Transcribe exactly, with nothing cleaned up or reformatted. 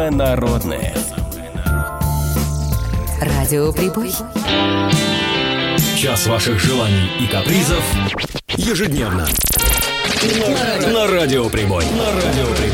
Народное. Радио Прибой. Час ваших желаний и капризов ежедневно на Радио Прибой. На Радио Прибой.